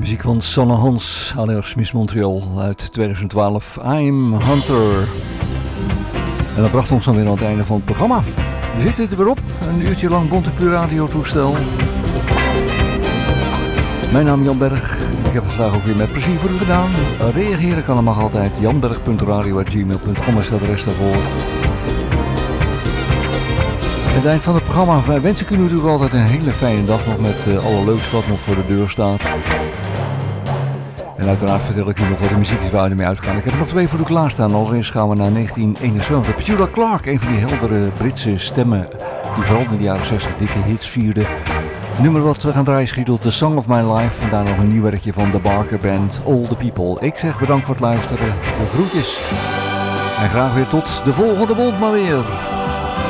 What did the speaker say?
Muziek van Sanne Hans, alias Miss Montreal uit 2012, I'm Hunter. En dat bracht ons dan weer aan het einde van het programma. We zitten er weer op, een uurtje lang Bontepuur radiotoestel. Mijn naam is Jan Berg. Ik heb het vandaag ook weer met plezier voor u gedaan. Reageren kan, mag altijd. janberg.radio@gmail.com is het adres daarvoor. Het eind van het programma. Wij wensen u natuurlijk altijd een hele fijne dag nog met allerleukste wat nog voor de deur staat. En uiteraard vertel ik u nog wat de muziek is waar we mee uitgaan. Ik heb er nog twee voor u klaarstaan. Allereerst gaan we naar 1971. Petula Clark, een van die heldere Britse stemmen die vooral in de jaren 60 dikke hits vierde. Het nummer wat we gaan draaien is getiteld The Song of My Life. En daarna nog een nieuw werkje van de Barker Band, All the People. Ik zeg bedankt voor het luisteren. De groetjes. En graag weer tot de volgende bond maar weer.